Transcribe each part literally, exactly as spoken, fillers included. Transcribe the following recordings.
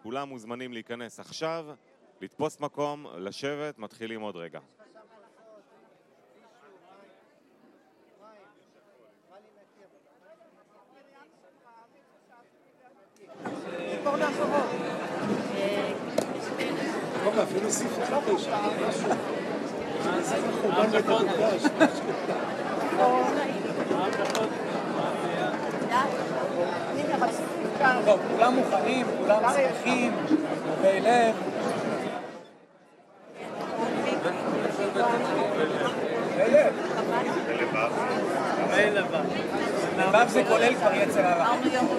כולם מוזמנים להיכנס עכשיו, לתפוס מקום, לשבת, מתחילים עוד רגע. אפילו ספר פשע, משהו. זה מחורבן בית המקדש. כולם מוכנים, כולם שמחים, טובי לב. טובי לב. לבב זה כולל כבר יצר הרע.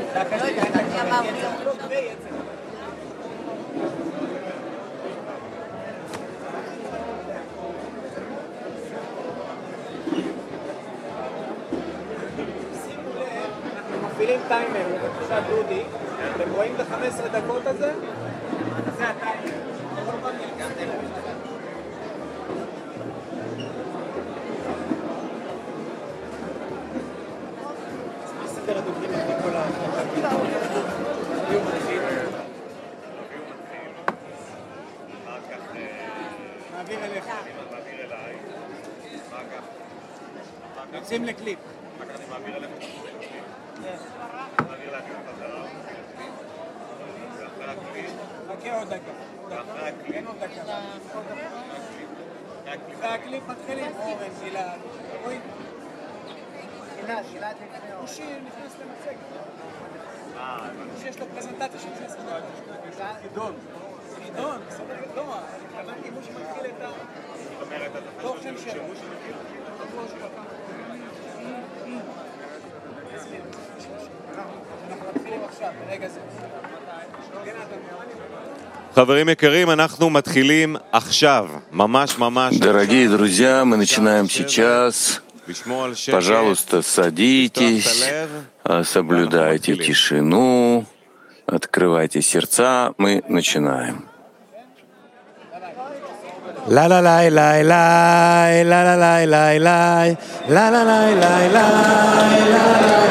מפעילים טיימר, בבקשה דודי, אתם רואים את ה-חמש עשרה דקות הזה? זה הטיימר. אז מה סדר הדוברים לפני כל ההחלטה? הביאו מתחיל. אחר כך מעביר אליך. מעביר אליי. אחר כך יוצאים לקליפ. אחר כך אני מעביר אליך. מעביר להקליט חזרה. ואחרי הקליט. חכה עוד דקה. ואחרי הקליט. אין עוד דקה. אחרי הקליט מתחילים. אורן, גלעד. רואי. גלעד, גלעד לפני אורן. הוא שנכנס למצגת. אה, הוא שיש לו פרזנטציה שנכנס למצגת. חידון. חידון, בסדר גדול. התכוונתי אם הוא שמתחיל את ה... זאת אומרת, אתה חושב שהוא שמתחיל? חברים יקרים, אנחנו מתחילים עכשיו, ממש ממש. Дорогие друзья, мы начинаем сейчас. Пожалуйста, садитесь, соблюдайте тишину, открывайте сердца. Мы начинаем. La la la la la la la la la la la la la la la la